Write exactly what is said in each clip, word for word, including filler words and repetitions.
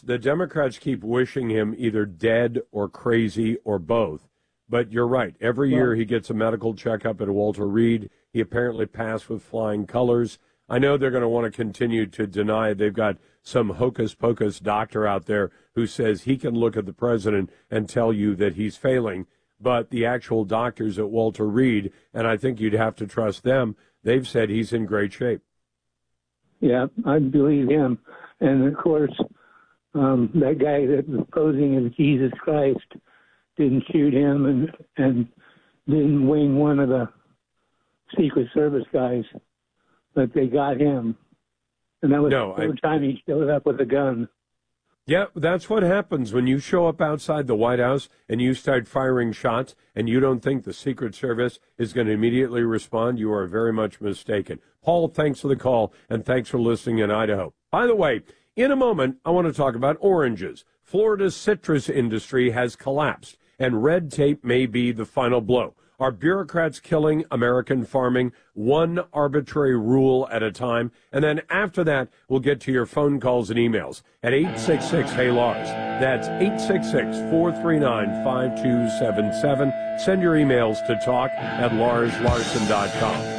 The Democrats keep wishing him either dead or crazy or both. But you're right. Every Well, year he gets a medical checkup at Walter Reed. He apparently passed with flying colors. I know they're going to want to continue to deny it. They've got some hocus-pocus doctor out there who says he can look at the president and tell you that he's failing. But the actual doctors at Walter Reed, and I think you'd have to trust them, they've said he's in great shape. Yeah, I believe him. And, of course, um, that guy that was posing as Jesus Christ didn't shoot him and, and didn't wing one of the Secret Service guys, but they got him. And that was No, the I- first time he showed up with a gun. Yeah, that's what happens when you show up outside the White House and you start firing shots and you don't think the Secret Service is going to immediately respond. You are very much mistaken. Paul, thanks for the call, and thanks for listening in Idaho. By the way, in a moment, I want to talk about oranges. Florida's citrus industry has collapsed, and red tape may be the final blow. Are bureaucrats killing American farming one arbitrary rule at a time? And then after that, we'll get to your phone calls and emails at eight six six, Hey Lars. That's eight six six, four three nine, five two seven seven. Send your emails to talk at lars larson dot com.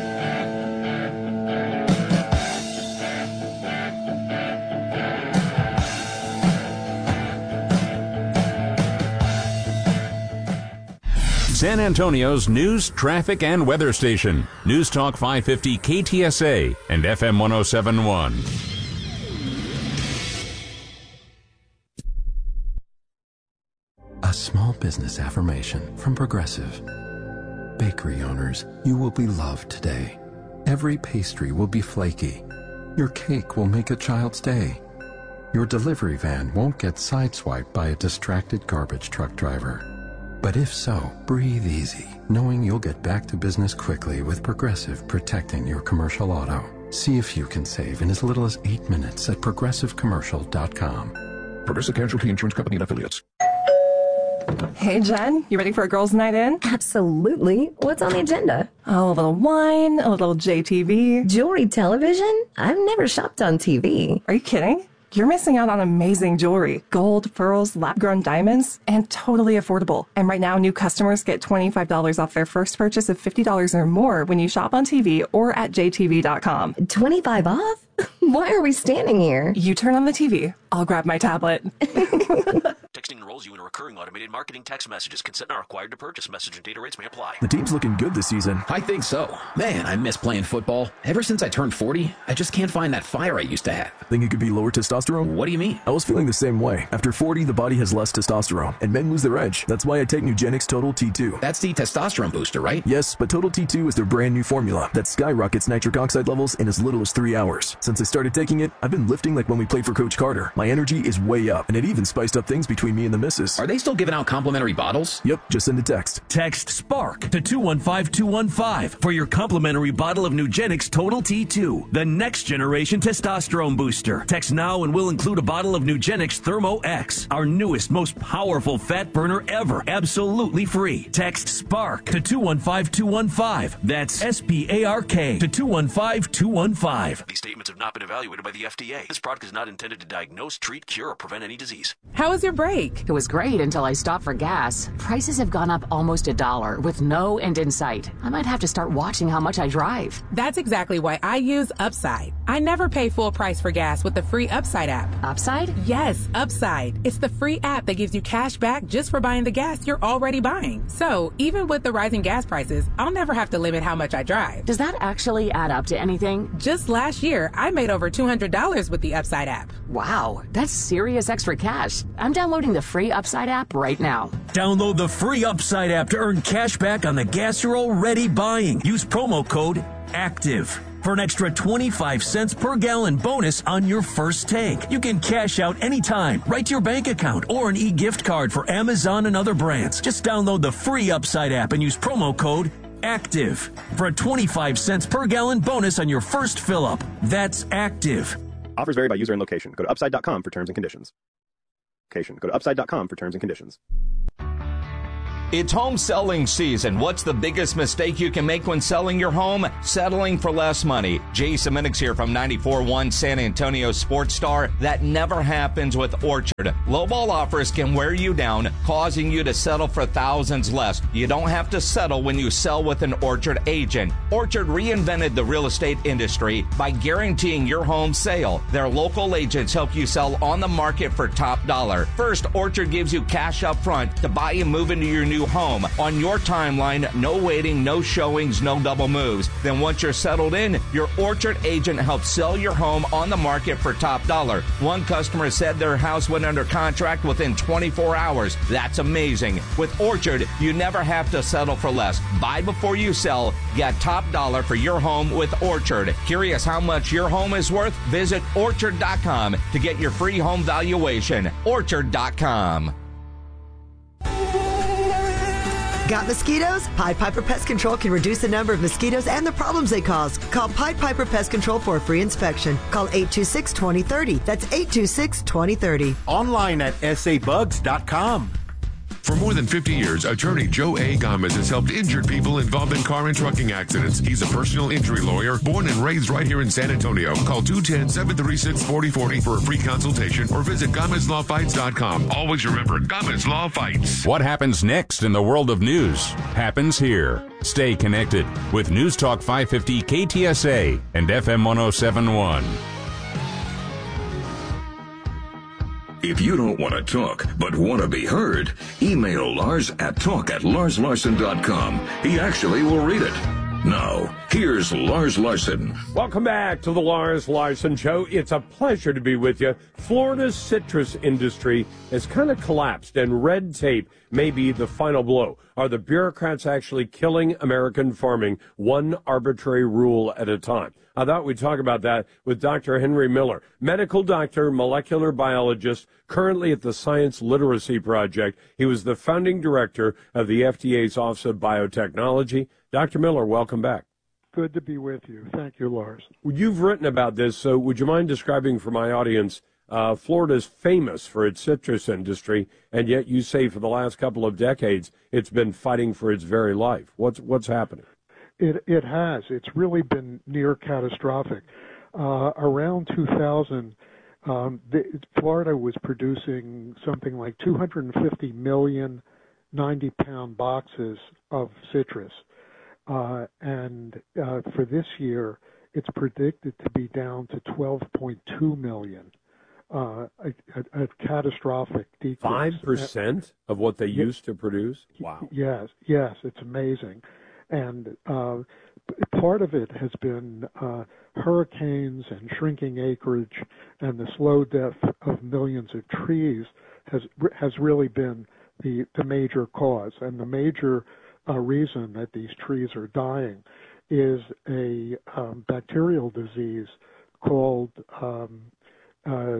San Antonio's news, traffic, and weather station. News Talk five fifty K T S A and F M one oh seven point one. A small business affirmation from Progressive. Bakery owners, you will be loved today. Every pastry will be flaky. Your cake will make a child's day. Your delivery van won't get sideswiped by a distracted garbage truck driver. But if so, breathe easy, knowing you'll get back to business quickly with Progressive protecting your commercial auto. See if you can save in as little as eight minutes at progressive commercial dot com. Progressive Casualty Insurance Company and Affiliates. Hey, Jen, you ready for a girls' night in? Absolutely. What's on the agenda? Oh, a little wine, a little J T V. Jewelry television? I've never shopped on T V. Are you kidding? You're missing out on amazing jewelry. Gold, pearls, lab-grown diamonds, and totally affordable. And right now, new customers get twenty-five dollars off their first purchase of fifty dollars or more when you shop on T V or at J T V dot com. twenty-five off? Why are we standing here? You turn on the T V. I'll grab my tablet. Texting enrolls you in a recurring automated marketing text messages. Consent not required to purchase. Message and data rates may apply. The team's looking good this season. I think so. Man, I miss playing football. Ever since I turned forty, I just can't find that fire I used to have. Think it could be lower testosterone? What do you mean? I was feeling the same way. After forty, the body has less testosterone, and men lose their edge. That's why I take Nugenix Total T two. That's the testosterone booster, right? Yes, but Total T two is their brand new formula that skyrockets nitric oxide levels in as little as three hours. Since I started taking it, I've been lifting like when we played for Coach Carter. My energy is way up, and it even spiced up things between me and the missus. Are they still giving out complimentary bottles? Yep, just send a text. Text SPARK to two one five two one five for your complimentary bottle of Nugenix Total T two, the next generation testosterone booster. Text now and we'll include a bottle of Nugenix Thermo X, our newest, most powerful fat burner ever, absolutely free. Text SPARK to two one five two one five. That's S P A R K to two one five two one five. These statements have not been evaluated by the F D A. This product is not intended to diagnose, treat, cure, or prevent any disease. How was your break? It was great until I stopped for gas. Prices have gone up almost a dollar with no end in sight. I might have to start watching how much I drive. That's exactly why I use Upside. I never pay full price for gas with the free Upside app. Upside? Yes, Upside. It's the free app that gives you cash back just for buying the gas you're already buying. So even with the rising gas prices, I'll never have to limit how much I drive. Does that actually add up to anything? Just last year, I made over two hundred dollars with the Upside app. Wow, that's serious extra cash. I'm downloading the free Upside app right now. Download the free Upside app to earn cash back on the gas you're already buying. Use promo code ACTIVE for an extra twenty-five cents per gallon bonus on your first tank. You can cash out anytime, right to your bank account, or an e-gift card for Amazon and other brands. Just download the free Upside app and use promo code ACTIVE for a twenty-five cents per gallon bonus on your first fill-up. That's ACTIVE. Offers vary by user and location. Go to upside dot com for terms and conditions. Location. Go to upside dot com for terms and conditions. It's home selling season. What's the biggest mistake you can make when selling your home? Settling for less money. Jason Minix here from ninety-four point one San Antonio Sports Star. That never happens with Orchard. Lowball offers can wear you down, causing you to settle for thousands less. You don't have to settle when you sell with an Orchard agent. Orchard reinvented the real estate industry by guaranteeing your home sale. Their local agents help you sell on the market for top dollar. First, Orchard gives you cash up front to buy and move into your new home on your timeline. No waiting, no showings, no double moves. Then once you're settled in, your Orchard agent helps sell your home on the market for top dollar. One customer said their house went under contract within twenty-four hours. That's amazing. With Orchard, you never have to settle for less. Buy before you sell. Get top dollar for your home with Orchard. Curious how much your home is worth? Visit orchard dot com to get your free home valuation. orchard dot com. Got mosquitoes? Pied Piper Pest Control can reduce the number of mosquitoes and the problems they cause. Call Pied Piper Pest Control for a free inspection. Call eight two six, two zero three zero. That's eight two six, two zero three zero. Online at s a bugs dot com. For more than fifty years, attorney Joe A. Gomez has helped injured people involved in car and trucking accidents. He's a personal injury lawyer, born and raised right here in San Antonio. Call two one zero, seven three six, four zero four zero for a free consultation or visit Gomez Law Fights dot com. Always remember, Gomez Law Fights. What happens next in the world of news happens here. Stay connected with News Talk five fifty K T S A and F M one oh seven point one. If you don't want to talk, but want to be heard, email Lars at talk at lars larson dot com. He actually will read it. Now, here's Lars Larson. Welcome back to the Lars Larson Show. It's a pleasure to be with you. Florida's citrus industry has kind of collapsed, and red tape may be the final blow. Are the bureaucrats actually killing American farming one arbitrary rule at a time? I thought we'd talk about that with Doctor Henry Miller, medical doctor, molecular biologist, currently at the Science Literacy Project. He was the founding director of the F D A's Office of Biotechnology. Doctor Miller, welcome back. Good to be with you. Thank you, Lars. You've written about this, so would you mind describing for my audience, uh, Florida's famous for its citrus industry, and yet you say for the last couple of decades it's been fighting for its very life. What's what's happening? It it has. It's really been near catastrophic. Uh, around two thousand, um, the, Florida was producing something like two hundred fifty million ninety-pound boxes of citrus. Uh, and uh, for this year, it's predicted to be down to twelve point two million, uh, a, a, a catastrophic decrease. Five percent of what they Yeah. used to produce? Wow. Yes, yes, it's amazing. And uh, part of it has been uh, hurricanes and shrinking acreage, and the slow death of millions of trees has has really been the the major cause. And the major uh, reason that these trees are dying is a um, bacterial disease called um, uh,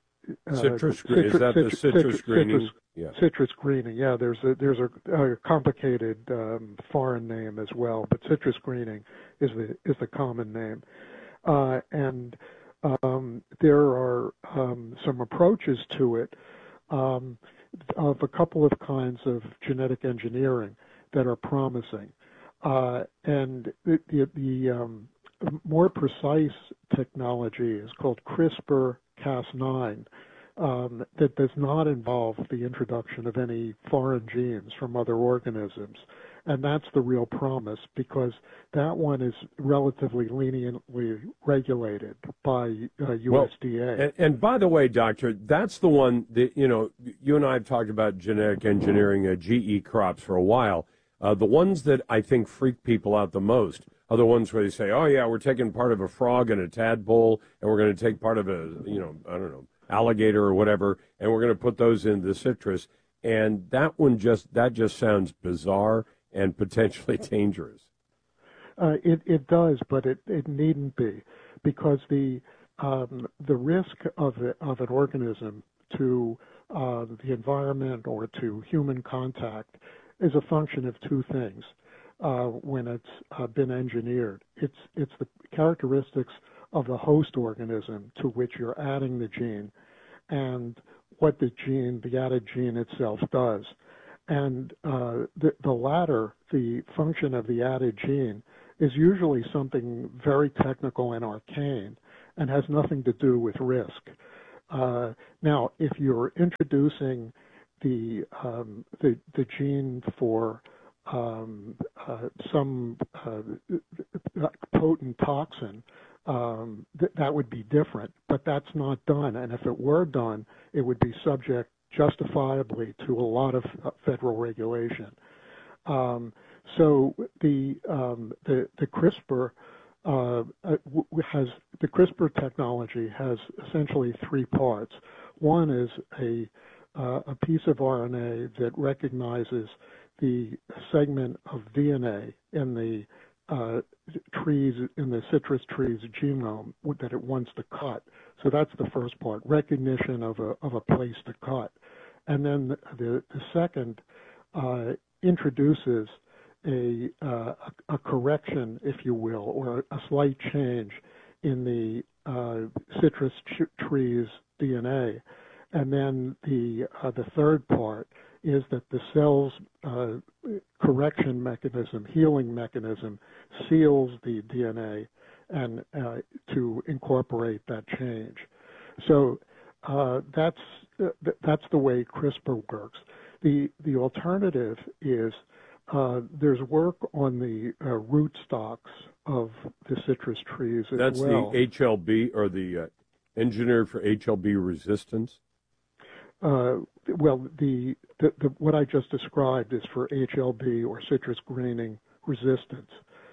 Citrus uh, green. Is that the citru- citrus citru- greening? citrus- Yeah. Citrus greening, yeah. There's a there's a, a complicated um, foreign name as well, but citrus greening is the is the common name, uh, and um, there are um, some approaches to it um, of a couple of kinds of genetic engineering that are promising, uh, and the the, the um, more precise technology is called CRISPR Cas nine. Um, that does not involve the introduction of any foreign genes from other organisms. And that's the real promise, because that one is relatively leniently regulated by uh, U S D A. Well, and, and by the way, Doctor, that's the one that, you know, you and I have talked about genetic engineering uh, G E crops for a while. Uh, the ones that I think freak people out the most are the ones where they say, oh, yeah, we're taking part of a frog and a tadpole, and we're going to take part of a, you know, I don't know, alligator or whatever, and we're going to put those in the citrus. And that one just, that just sounds bizarre and potentially dangerous. Uh, it, it does, but it, it needn't be, because the um, the risk of it, of an organism to uh, the environment or to human contact is a function of two things. Uh, when it's uh, been engineered, it's it's the characteristics of the host organism to which you're adding the gene, and what the gene, the added gene itself does. and uh, the, the latter, the function of the added gene, is usually something very technical and arcane and has nothing to do with risk. Uh, now, if you're introducing the um, the, the gene for um, uh, some uh, potent toxin, um, th- that would be different. But that's not done, and if it were done, it would be subject justifiably to a lot of uh, federal regulation. Um, so the um, the the CRISPR uh, has the CRISPR technology has essentially three parts. One is a uh, a piece of R N A that recognizes the segment of D N A in the uh, trees in the citrus tree's genome that it wants to cut. So that's the first part: recognition of a of a place to cut, and then the the second uh, introduces a, uh, a correction, if you will, or a slight change in the uh, citrus tree's D N A. And then the uh, the third part is that the cell's uh, correction mechanism, healing mechanism, seals the D N A and uh, to incorporate that change. So uh, that's uh, that's the way CRISPR works. The the alternative is Uh, there's work on the uh, root stocks of the citrus trees as That's well. the H L B, or the uh, engineered for H L B resistance? Uh, well, the, the, the what I just described is for H L B, or citrus greening resistance.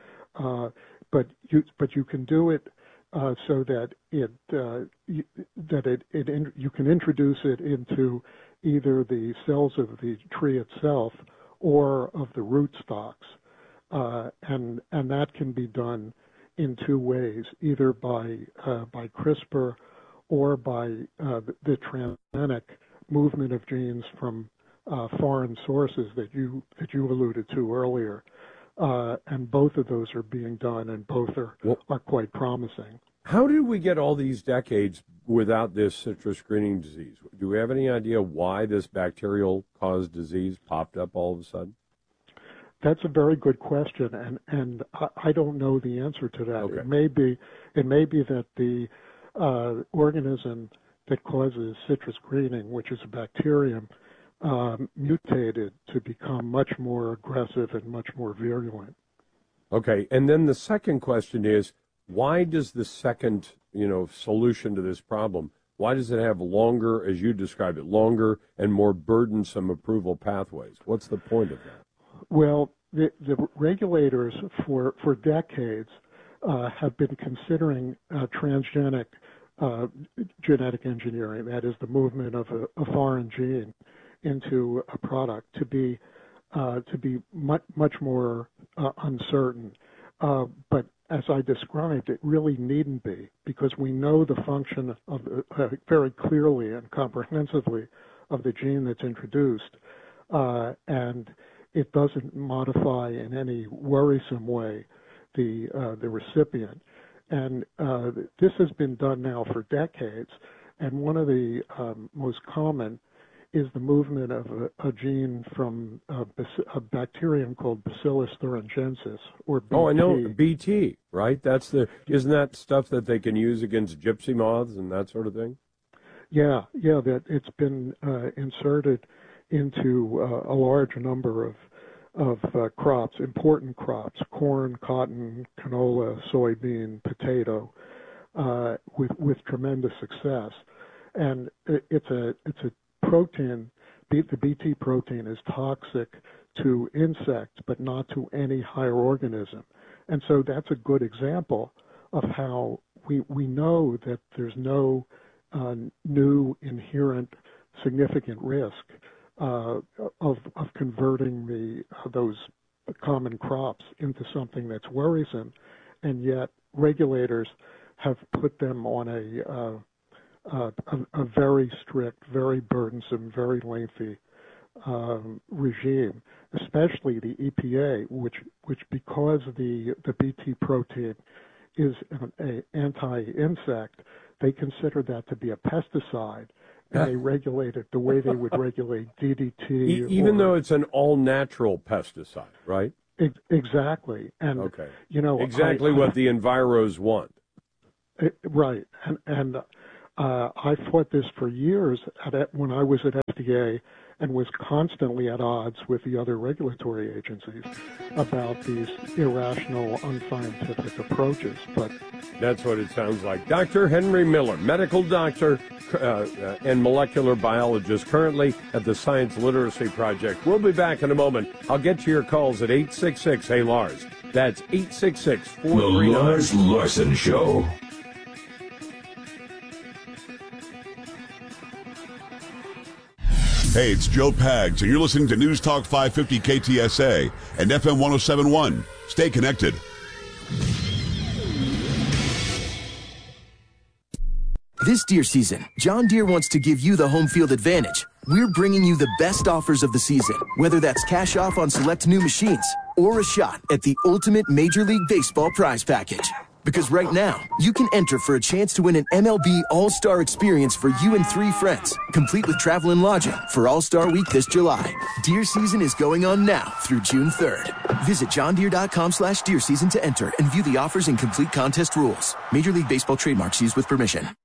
Uh, but you but you can do it uh, so that it uh, you, that it, it in, you can introduce it into either the cells of the tree itself or of the root stocks, uh, and and that can be done in two ways, either by uh, by CRISPR or by uh, the, the transgenic movement of genes from uh, foreign sources that you that you alluded to earlier, uh, and both of those are being done, and both are well, are quite promising. How did we get all these decades without this citrus greening disease? Do we have any idea why this bacterial-caused disease popped up all of a sudden? That's a very good question, and, and I don't know the answer to that. Okay. It may be it may be that the uh, organism that causes citrus greening, which is a bacterium, um, mutated to become much more aggressive and much more virulent. Okay, and then the second question is, why does the second, you know, solution to this problem, why does it have longer, as you describe it, longer and more burdensome approval pathways? What's the point of that? Well, the, the regulators for, for decades uh, have been considering uh, transgenic uh, genetic engineering, that is the movement of a, a foreign gene into a product, to be uh, to be much, much more uh, uncertain. Uh, but as I described, it really needn't be, because we know the function of uh, very clearly and comprehensively of the gene that's introduced, uh, and it doesn't modify in any worrisome way the uh, the recipient. And uh, this has been done now for decades, and one of the um, most common is the movement of a, a gene from a, a bacterium called Bacillus thuringiensis, or B T. Oh, I know, B T, right? That's the isn't that stuff that they can use against gypsy moths and that sort of thing? Yeah, yeah, that it's been uh, inserted into uh, a large number of of uh, crops, important crops: corn, cotton, canola, soybean, potato, uh, with with tremendous success. And it, it's a it's a protein, the B T protein is toxic to insects, but not to any higher organism. And so that's a good example of how we, we know that there's no uh, new inherent significant risk uh, of, of converting the, uh, those common crops into something that's worrisome, and yet regulators have put them on a uh, Uh, a, a very strict, very burdensome, very lengthy um, regime, especially the E P A, which, which because the the B T protein is an a anti-insect, they consider that to be a pesticide, and they regulate it the way they would regulate D D T. E- even or, though it's an all-natural pesticide, right? Ex- exactly. And, okay. you know, exactly I, what I, the enviros want. It, right. And, and uh, I fought this for years at, when I was at F D A and was constantly at odds with the other regulatory agencies about these irrational, unscientific approaches. But that's what it sounds like. Doctor Henry Miller, medical doctor uh, uh, and molecular biologist, currently at the Science Literacy Project. We'll be back in a moment. I'll get to your calls at eight six six, hey Lars. That's eight six six, four three nine. The Lars Larson Show. Hey, it's Joe Pags, and you're listening to News Talk five fifty K T S A and F M one oh seven point one. Stay connected. This deer season, John Deere wants to give you the home field advantage. We're bringing you the best offers of the season, whether that's cash off on select new machines or a shot at the ultimate Major League Baseball prize package. Because right now, you can enter for a chance to win an M L B All-Star experience for you and three friends, complete with travel and lodging for All-Star Week this July. Deer season is going on now through June third. Visit johndeere.com slash deer season to enter and view the offers and complete contest rules. Major League Baseball trademarks used with permission.